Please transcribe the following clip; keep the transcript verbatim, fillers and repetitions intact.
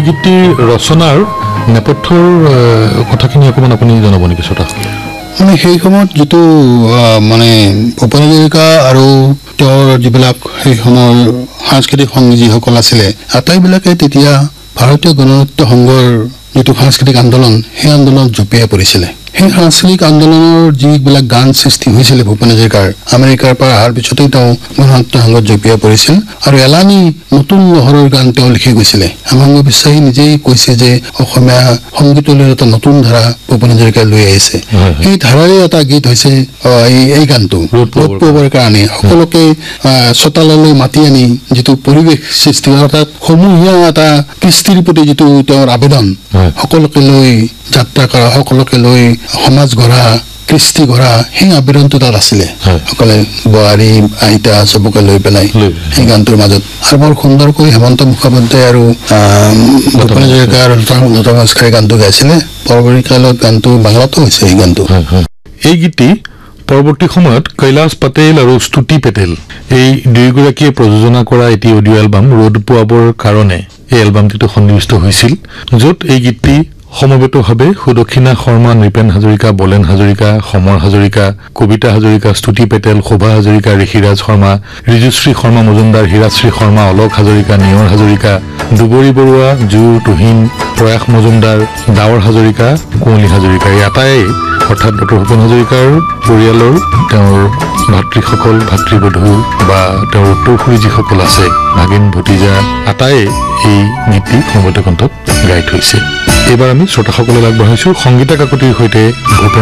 গীতটিৰ ৰচনাৰ নেপথ্যৰ কথাখিনি অকণমান আপুনি জনাব নেকি শ্ৰোতা? মানে সেই সময়ত যেটো মানে ভূপেন হাজৰিকা আৰু তেওঁৰ যিবিলাক সেই সময়ৰ সাংস্কৃতিক সংগী যিসকল আছিলে আটাইবিলাকে তেতিয়া ভাৰতীয় গণনাট্য সংঘৰ যেটো সাংস্কৃতিক আন্দোলন সেই আন্দোলনত জপিয়াই পৰিছিলে। সেই সাংস্কৃতিক আন্দোলনৰ যিবিলাক গান সৃষ্টি হৈছিল ভূপেন হাজৰিকাৰ আমেৰিকাৰ পৰা অহাৰ পিছতেই তেওঁ গণনাট্য সংঘত জপিয়াই পৰিছিল আৰু এলানি নতুন লহৰৰ গান তেওঁ লিখি গৈছিলে। হেমন্ত বিশ্বাসী নিজেই কৈছে যে অসমীয়া সংগীতলৈ এটা নতুন ধাৰা ভূপেন হাজৰিকাই লৈ আহিছে। এই ধাৰাৰে এটা গীত হৈছে এই গানটো ৰ'দ পাবৰ কাৰণে সকলোকে চোতাললৈ মাতি আনি যিটো পৰিৱেশ সৃষ্টি অৰ্থাৎ সমূহীয়া এটা কৃষ্টিৰ প্ৰতি যিটো তেওঁৰ আবেদন সকলোকে লৈ যাত্ৰা কৰা সকলোকে লৈ সমাজ গঢ়া কৃষ্টি গঢ়া সেই আবেদনটো তাত আছিলে। সকলে বোৱাৰী আইতা চবকে লৈ পেলাই সেই গানটোৰ মাজত আৰু বৰ সুন্দৰকৈ হেমন্ত মুখোপাধ্যায় আৰু ভূপেন হাজৰিকা আৰু লতা মংগেশকাৰে গানটো গাইছিলে। পৰৱৰ্তী কালত গানটো বাংলাতো হৈছে এই গানটো। এই গীতটি পৰৱৰ্তী সময়ত কৈলাশ পাটেল আৰু স্তুতি পেটেল এই দুয়োগৰাকীয়ে প্ৰযোজনা কৰা এটি অডিঅ' এলবাম ৰ'দ পোৱাবৰ কাৰণে এই এলবামটিতো সন্নিৱিষ্ট হৈছিল, য'ত এই গীতটি সমবেতভাৱে সুদক্ষিণা শৰ্মা, নৃপেন হাজৰিকা, বলেন হাজৰিকা, সমৰ হাজৰিকা, কবিতা হাজৰিকা, স্তুতি পেটেল, শোভা হাজৰিকা, ঋষিৰাজ শৰ্মা, ঋজুশ্ৰী শৰ্মা মজুমদাৰ, হীৰাশ্ৰী শৰ্মা, অলক হাজৰিকা, নিয়ৰ হাজৰিকা, দুবৰী বৰুৱা, জুৰ তুহিন, প্ৰয়াস মজুমদাৰ, ডাৱৰ হাজৰিকা, কুঁৱলী হাজৰিকা এই আটাই অৰ্থাৎ ডক্টৰ ভূপেন হাজৰিকাৰ পৰিয়ালৰ তেওঁৰ ভাতৃসকল ভাতৃবধূ বা তেওঁৰ উত্তৰসূৰী যিসকল আছে ভাগিন ভতিজা আটাই এই গীতটি সমবেত কণ্ঠত গাই থৈছে। এইবাৰ আমি শ্ৰোতাসকলক আগবঢ়াইছো সংগীতা কাকতিৰ সৈতে ভূপেন